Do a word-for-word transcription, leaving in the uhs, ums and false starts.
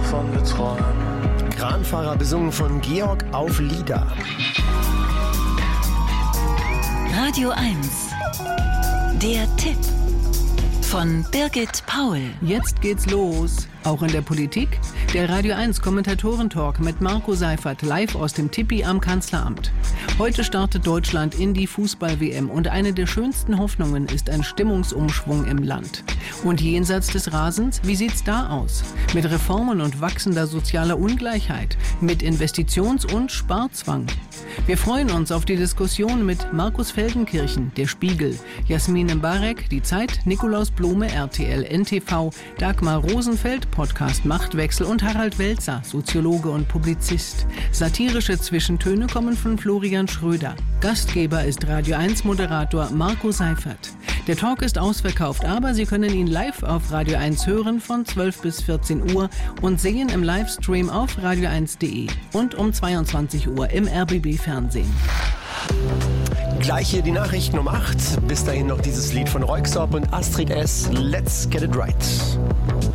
wovon wir träumen. Kranfahrer besungen von Georg auf Lieder. Radio eins. Der Tipp von Birgit Paul. Jetzt geht's los. Auch in der Politik? Der Radio eins Kommentatoren-Talk mit Marco Seifert live aus dem Tipi am Kanzleramt. Heute startet Deutschland in die Fußball-W M und eine der schönsten Hoffnungen ist ein Stimmungsumschwung im Land. Und jenseits des Rasens, wie sieht's da aus? Mit Reformen und wachsender sozialer Ungleichheit, mit Investitions- und Sparzwang. Wir freuen uns auf die Diskussion mit Markus Feldenkirchen, der Spiegel, Jasmin Mbarek, die Zeit, Nikolaus Blome, R T L N T V, Dagmar Rosenfeld, Podcast Machtwechsel und Harald Welzer, Soziologe und Publizist. Satirische Zwischentöne kommen von Florian Schröder. Gastgeber ist Radio eins Moderator Marco Seifert. Der Talk ist ausverkauft, aber Sie können ihn live auf Radio eins hören von zwölf bis vierzehn Uhr und sehen im Livestream auf radio eins punkt de und um zweiundzwanzig Uhr im R B B Fernsehen. Gleich hier die Nachrichten um acht. Bis dahin noch dieses Lied von Röyksopp und Astrid S. Let's Get It Right.